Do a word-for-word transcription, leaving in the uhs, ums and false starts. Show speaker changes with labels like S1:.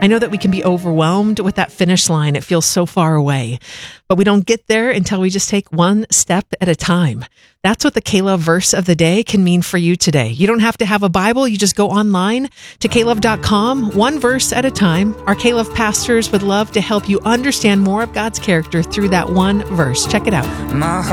S1: I know that we can be overwhelmed with that finish line. It feels so far away, but we don't get there until we just take one step at a time. That's what the K-Love verse of the day can mean for you today. You don't have to have a Bible. You just go online to K love dot com, one verse at a time. Our K-Love pastors would love to help you understand more of God's character through that one verse. Check it out.
S2: My